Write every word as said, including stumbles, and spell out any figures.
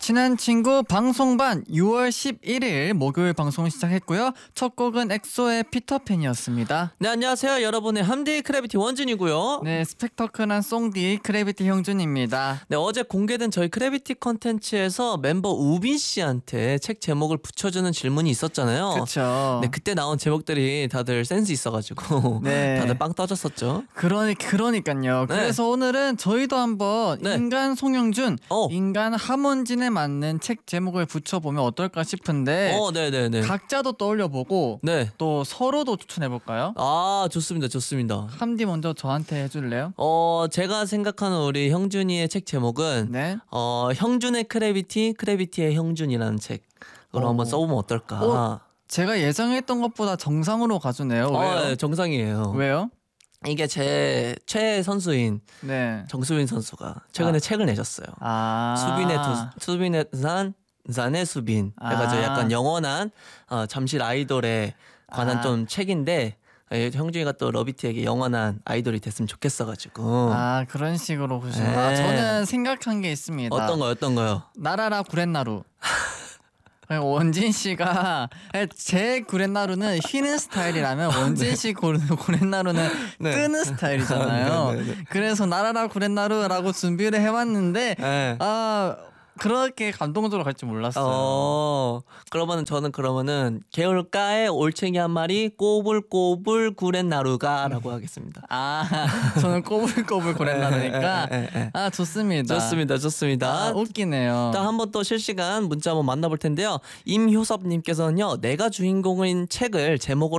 친한 친구 방송반 유월 십일일 목요일 방송 시작했고요. 첫 곡은 엑소의 피터팬이었습니다. 네, 안녕하세요. 여러분의 함디 크래비티 원준이고요. 네, 스펙터클한 송디 크래비티 형준입니다. 네, 어제 공개된 저희 크래비티 컨텐츠에서 멤버 우빈 씨한테 책 제목을 붙여주는 질문이 있었잖아요. 그렇죠. 네, 그때 나온 제목들이 다들 센스 있어가지고 네. 다들 빵 터졌었죠. 그러니 그러니까요. 네. 그래서 오늘은 저희도 한번 네. 인간 송영준, 어. 인간 함원진에 맞는 책 제목을 붙여보면 어떨까 싶은데 어, 네, 네, 네. 각자도 떠올려보고 네. 또 서로도 추천해볼까요? 아, 좋습니다, 좋습니다. 함디 먼저 저한테 해줄래요? 어, 제가 생각하는 우리 형준이의 책 제목은 네. 어, 형준의 크래비티, 크래비티의 형준이라는 책으로 오. 한번 써보면 어떨까. 어? 제가 예상했던 것보다 정상으로 가주네요. 왜요? 어, 네, 정상이에요. 왜요? 이게 제 최애 선수인 네. 정수빈 선수가 최근에 아. 책을 내셨어요. 아. 수빈의 두, 수빈의 산, 산의 수빈. 해가지고 아. 약간 영원한 어, 잠실 아이돌에 관한 아. 좀 책인데 예, 형준이가 또 러비티에게 영원한 아이돌이 됐으면 좋겠어가지고. 아, 그런 식으로 보시구나. 네. 저는 생각한 게 있습니다. 어떤 거요, 어떤 거요? 나라라 구렛나루. 원진 씨가 제 구렛나루는 휘는 스타일이라면 원진 씨 구- 구렛나루는 네. 뜨는 스타일이잖아요. 네, 네, 네. 그래서 나라라 구렛나루라고 준비를 해왔는데 네. 아 그렇게 감동적으로 갈 줄 몰랐어요. 어, 그러면은 저는 그러면은 개울가에 올챙이 한 마리 꼬불꼬불 구렛나루가라고 하겠습니다. 아 저는 꼬불꼬불 구렛나루니까 에, 에, 에, 에. 아 좋습니다. 좋습니다, 좋습니다. 아, 웃기네요. 일단 한번 또 실시간 문자 한번 만나볼 텐데요. 임효섭님께서는요, 내가 주인공인 책을 제목으로